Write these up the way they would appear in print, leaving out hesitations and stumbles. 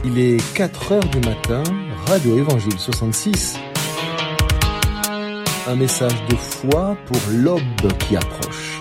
Il est 4h du matin, Radio Évangile 66. Un message de foi pour l'aube qui approche.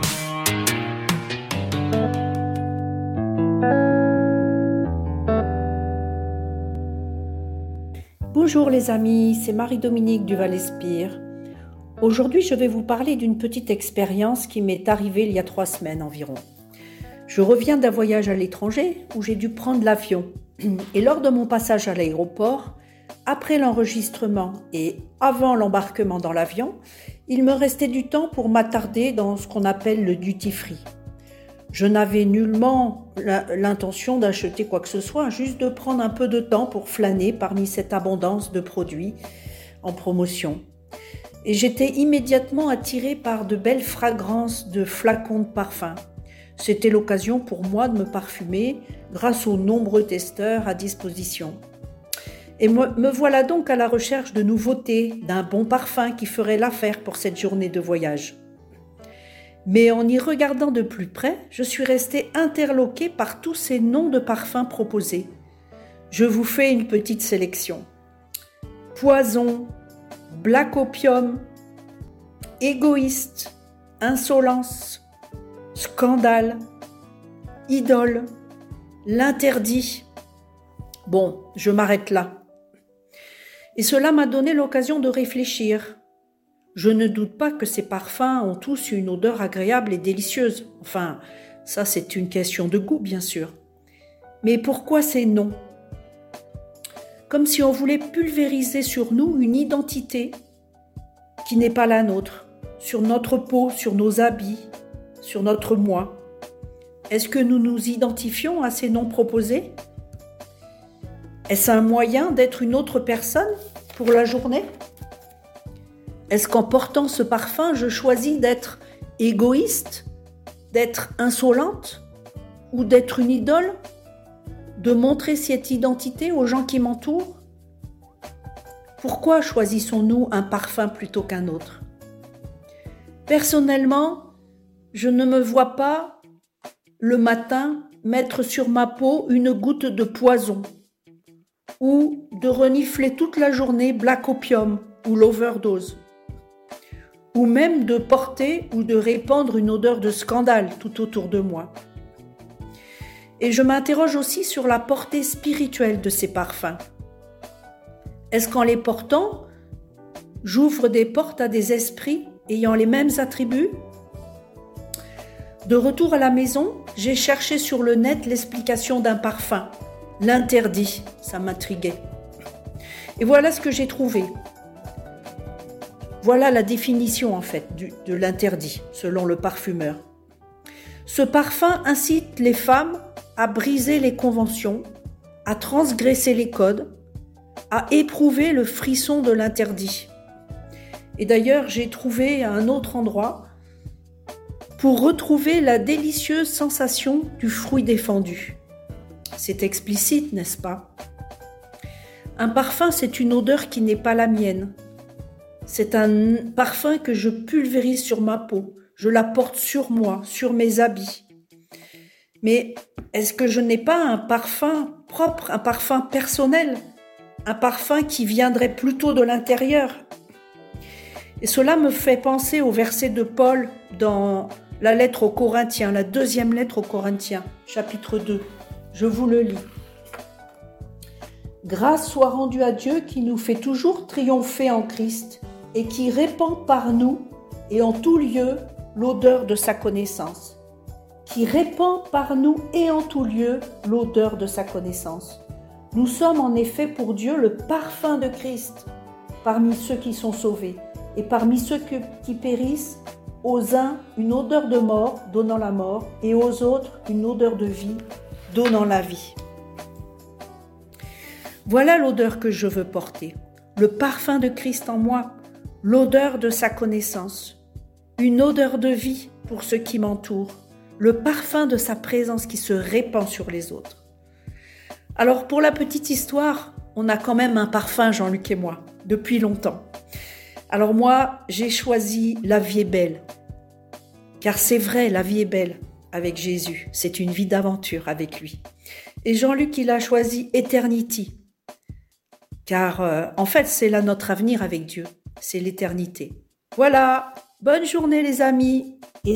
Bonjour les amis, c'est Marie-Dominique du Val-Espire. Aujourd'hui, je vais vous parler d'une petite expérience qui m'est arrivée il y a 3 semaines environ. Je reviens d'un voyage à l'étranger où j'ai dû prendre l'avion. Et lors de mon passage à l'aéroport, après l'enregistrement et avant l'embarquement dans l'avion, il me restait du temps pour m'attarder dans ce qu'on appelle le duty-free. Je n'avais nullement l'intention d'acheter quoi que ce soit, juste de prendre un peu de temps pour flâner parmi cette abondance de produits en promotion. Et j'étais immédiatement attirée par de belles fragrances de flacons de parfum. C'était l'occasion pour moi de me parfumer grâce aux nombreux testeurs à disposition. Et me voilà donc à la recherche de nouveautés, d'un bon parfum qui ferait l'affaire pour cette journée de voyage. Mais en y regardant de plus près, je suis restée interloquée par tous ces noms de parfums proposés. Je vous fais une petite sélection. Poison, Black Opium, Égoïste, Insolence, Scandale, Idole, L'Interdit. Bon, je m'arrête là. Et cela m'a donné l'occasion de réfléchir. Je ne doute pas que ces parfums ont tous une odeur agréable et délicieuse. Enfin, ça c'est une question de goût, bien sûr. Mais pourquoi ces noms ? Comme si on voulait pulvériser sur nous une identité qui n'est pas la nôtre, sur notre peau, sur nos habits, sur notre moi. Est-ce que nous nous identifions à ces noms proposés ? Est-ce un moyen d'être une autre personne pour la journée ? Est-ce qu'en portant ce parfum, je choisis d'être égoïste, d'être insolente ou d'être une idole ? De montrer cette identité aux gens qui m'entourent ? Pourquoi choisissons-nous un parfum plutôt qu'un autre ? Personnellement, je ne me vois pas le matin mettre sur ma peau une goutte de poison ou de renifler toute la journée Black Opium ou l'overdose ou même de porter ou de répandre une odeur de scandale tout autour de moi. Et je m'interroge aussi sur la portée spirituelle de ces parfums. Est-ce qu'en les portant, j'ouvre des portes à des esprits ayant les mêmes attributs ? De retour à la maison, j'ai cherché sur le net l'explication d'un parfum, l'interdit, ça m'intriguait. Et voilà ce que j'ai trouvé. Voilà la définition en fait de l'interdit, selon le parfumeur. Ce parfum incite les femmes à briser les conventions, à transgresser les codes, à éprouver le frisson de l'interdit. Et d'ailleurs, j'ai trouvé à un autre endroit pour retrouver la délicieuse sensation du fruit défendu. C'est explicite, n'est-ce pas ? Un parfum, c'est une odeur qui n'est pas la mienne. C'est un parfum que je pulvérise sur ma peau. Je la porte sur moi, sur mes habits. Mais est-ce que je n'ai pas un parfum propre, un parfum personnel, un parfum qui viendrait plutôt de l'intérieur ? Et cela me fait penser au verset de Paul dans la lettre aux Corinthiens, la 2e lettre aux Corinthiens, chapitre 2. Je vous le lis. « Grâce soit rendue à Dieu qui nous fait toujours triompher en Christ et qui répand par nous et en tout lieu l'odeur de sa connaissance. » Qui répand par nous et en tout lieu l'odeur de sa connaissance. Nous sommes en effet pour Dieu le parfum de Christ parmi ceux qui sont sauvés et parmi ceux qui périssent, aux uns une odeur de mort donnant la mort et aux autres une odeur de vie donnant la vie. Voilà l'odeur que je veux porter, le parfum de Christ en moi, l'odeur de sa connaissance, une odeur de vie pour ceux qui m'entourent, le parfum de sa présence qui se répand sur les autres. Alors pour la petite histoire, on a quand même un parfum, Jean-Luc et moi, depuis longtemps. Alors moi, j'ai choisi La vie est belle. Car c'est vrai, la vie est belle. avec Jésus, c'est une vie d'aventure avec lui. Et Jean-Luc, il a choisi Eternity, car en fait, c'est là notre avenir avec Dieu, c'est l'éternité. Voilà, bonne journée les amis.